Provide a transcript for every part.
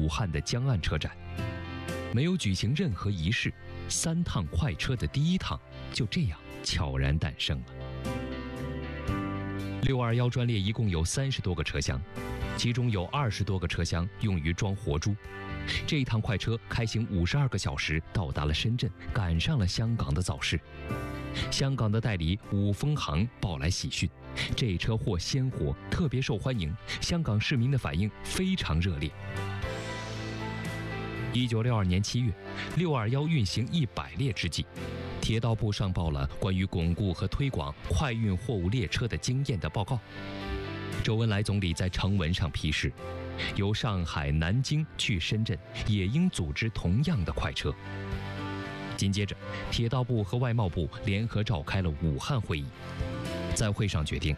武汉的江岸车站。没有举行任何仪式，3趟快车的第1趟就这样悄然诞生了。621专列一共有30多个车厢，其中有20多个车厢用于装活猪。这一趟快车开行52个小时，到达了深圳，赶上了香港的早市。香港的代理五丰行报来喜讯，这车货鲜活，特别受欢迎，香港市民的反应非常热烈。1962年7月，621运行100列之际，铁道部上报了关于巩固和推广快运货物列车的经验的报告。周恩来总理在呈文上批示，由上海、南京去深圳也应组织同样的快车。紧接着，铁道部和外贸部联合召开了武汉会议，在会上决定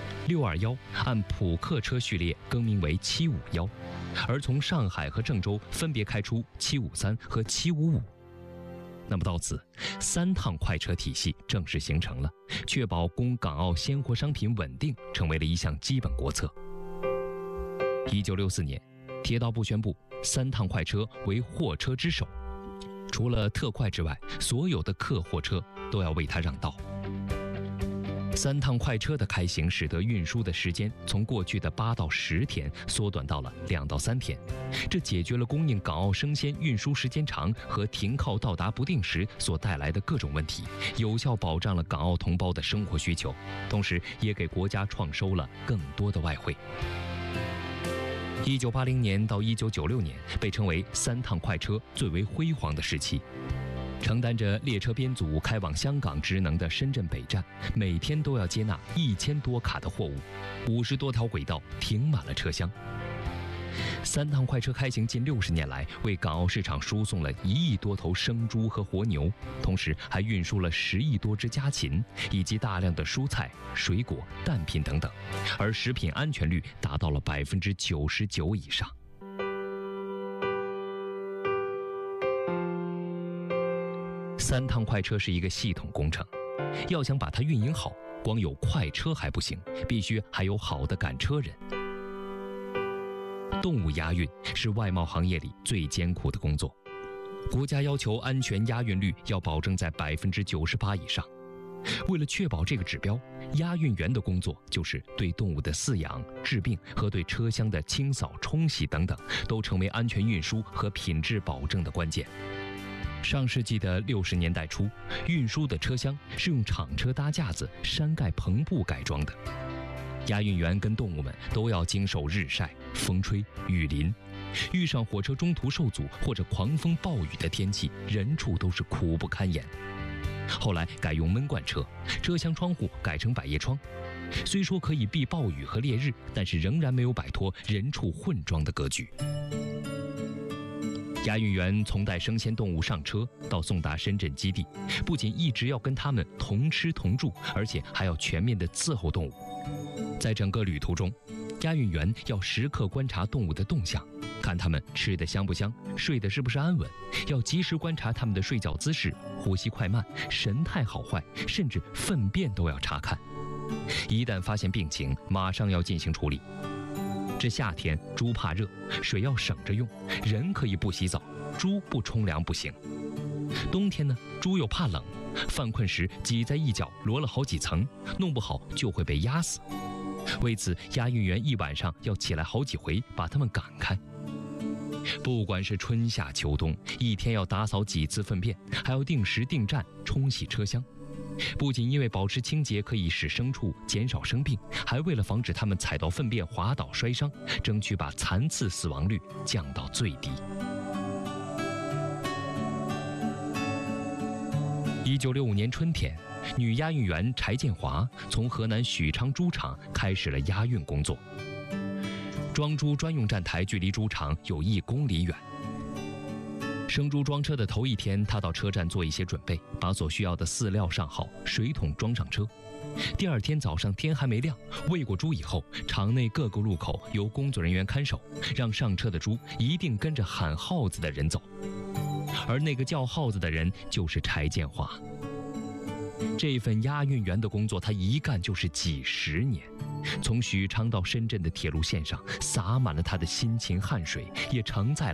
，621按普客车序列更名为751，而从上海和郑州分别开出753和755。那么到此，3趟快车体系正式形成了，确保供港澳鲜活商品稳定成为了一项基本国策。1964年，铁道部宣布3趟快车为货车之首，除了特快之外，所有的客货车都要为它让道。3趟快车的开行，使得运输的时间从过去的8到10天缩短到了2到3天，这解决了供应港澳生鲜运输时间长和停靠到达不定时所带来的各种问题，有效保障了港澳同胞的生活需求，同时也给国家创收了更多的外汇。1980年到1996年被称为3趟快车最为辉煌的时期。承担着列车编组开往香港职能的深圳北站，每天都要接纳1000多卡的货物，50多条轨道停满了车厢。3趟快车开行近60年来，为港澳市场输送了1亿多头生猪和活牛，同时还运输了10亿多只家禽，以及大量的蔬菜、水果、蛋品等等，而食品安全率达到了99%以上。3趟快车是一个系统工程，要想把它运营好，光有快车还不行，必须还有好的赶车人。动物押运是外贸行业里最艰苦的工作，国家要求安全押运率要保证在98%以上。为了确保这个指标，押运员的工作就是对动物的饲养、治病和对车厢的清扫、冲洗等等，都成为安全运输和品质保证的关键。上世纪的60年代初，运输的车厢是用厂车搭架子、山盖篷布改装的。押运员跟动物们都要经受日晒、风吹、雨淋，遇上火车中途受阻或者狂风暴雨的天气，人畜都是苦不堪言。后来改用闷罐车，车厢窗户改成百叶窗，虽说可以避暴雨和烈日，但是仍然没有摆脱人畜混装的格局。押运员从带生鲜动物上车到送达深圳基地，不仅一直要跟他们同吃同住，而且还要全面地伺候动物。在整个旅途中，押运员要时刻观察动物的动向，看它们吃得香不香，睡得是不是安稳，要及时观察它们的睡觉姿势、呼吸快慢、神态好坏，甚至粪便都要查看。一旦发现病情，马上要进行处理。这夏天猪怕热，水要省着用，人可以不洗澡，猪不冲凉不行。冬天呢，猪又怕冷，犯困时挤在一角摞了好几层，弄不好就会被压死。为此，押运员一晚上要起来好几回把它们赶开。不管是春夏秋冬，一天要打扫几次粪便，还要定时定站冲洗车厢。不仅因为保持清洁可以使牲畜减少生病，还为了防止它们踩到粪便滑倒摔伤，争取把残次死亡率降到最低。1965年春天，女押运员柴建华从河南许昌猪场开始了押运工作。装猪专用站台距离猪场有1公里远。生猪装车的头一天，他到车站做一些准备，把所需要的饲料上好，水桶装上车。第二天早上天还没亮，喂过猪以后，场内各个路口由工作人员看守，让上车的猪一定跟着喊号子的人走。而那个叫号子的人就是柴建华。这份押运员的工作，他一干就是几10年。从许昌到深圳的铁路线上，洒满了他的辛勤汗水，也承载了